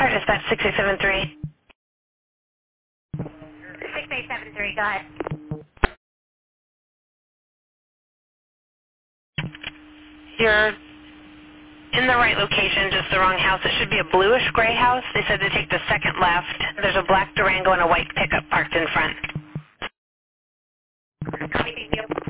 Dispatch 6873. 6873, go ahead. You're in the right location, just the wrong house. It should be a bluish gray house. They said to take the second left. There's a black Durango and a white pickup parked in front.